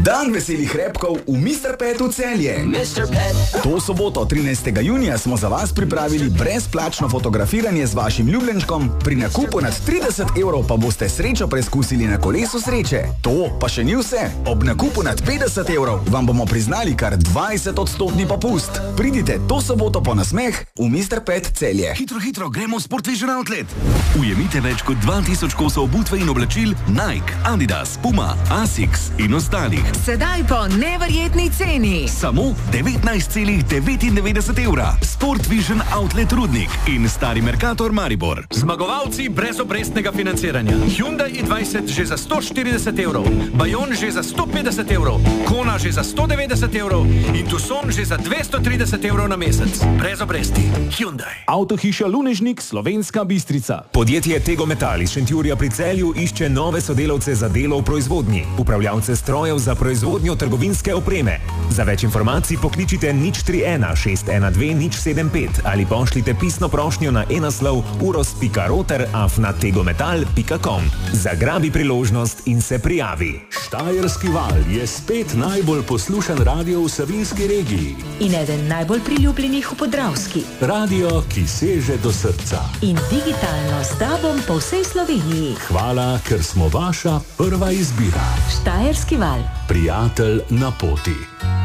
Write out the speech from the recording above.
Dan veselih repkov v Mr. Petu Celje. To soboto, 13. junija, smo za vas pripravili brezplačno fotografiranje z vašim ljubljenčkom. Pri nakupu nad 30 evrov pa boste srečo preizkusili na kolesu sreče. To pa še ni vse. Ob nakupu nad 50 evrov vam bomo priznali kar 20% popust. Pridite to soboto po nasmeh v Mr. Pet Celje. Hitro, gremo v Sport Vision Outlet. Ujemite več kot 2000 kosov obutve in oblačil Nike, Adidas, Puma, Asics in ostalih. Sedaj po neverjetni ceni. Samo 19,99 evra. Sport Vision Outlet Rudnik in Stari Mercator Maribor. Zmagovalci brez obrestnega financiranja. Hyundai i20 že za 140 evrov, Bayon že za 150 evrov, Kona že za 190 evrov in Tucson že za 230 evrov na mesec. Brez obresti. Hyundai. Avtohiša Lunežnik, Slovenska Bistrica. Podjetje Tegometal iz Šentjurja pri Celju išče nove sodelavce za delo v proizvodnji, upravljavce strojev za proizvodnjo trgovinske opreme. Za več informacij pokličite 031 612 075 ali pošljite pisno prošnjo na e-naslov uros.roter@tegometal.com. Zagrabi priložnost in se prijavi. Štajerski val je spet najbolj poslušan radio v Savinjski regiji. In eden najbolj priljubljenih v Podravski. Radio, ki seže do srca. In digitalno s tobom po vsej Sloveniji. Hvala, ker smo vaša prva izbira. Štajerski val. Prijatelj na poti.